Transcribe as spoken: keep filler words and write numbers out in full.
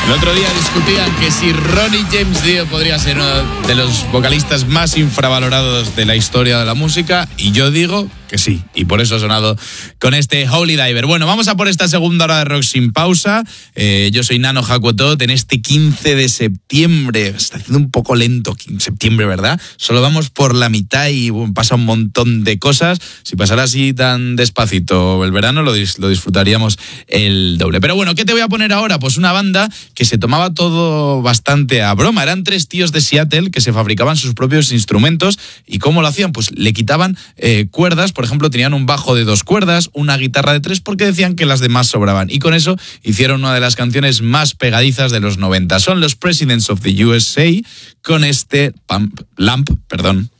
El otro día discutían que si Ronnie James Dio podría ser uno de los vocalistas más infravalorados de la historia de la música, y yo digo que sí, y por eso ha sonado con este Holy Diver. Bueno, vamos a por esta segunda hora de rock sin pausa. Eh, yo soy Nano Hakuotot. En este quince de septiembre, está haciendo un poco lento septiembre, ¿verdad? Solo vamos por la mitad y bueno, pasa un montón de cosas. Si pasara así tan despacito el verano, lo, dis- lo disfrutaríamos el doble. Pero bueno, ¿qué te voy a poner ahora? Pues una banda que se tomaba todo bastante a broma. Eran tres tíos de Seattle que se fabricaban sus propios instrumentos. ¿Y cómo lo hacían? Pues le quitaban eh, cuerdas. Por ejemplo, tenían un bajo de dos cuerdas, una guitarra de tres, porque decían que las demás sobraban. Y con eso hicieron una de las canciones más pegadizas de los noventa. Son los Presidents of the U S A con este Pump, Lamp, perdón.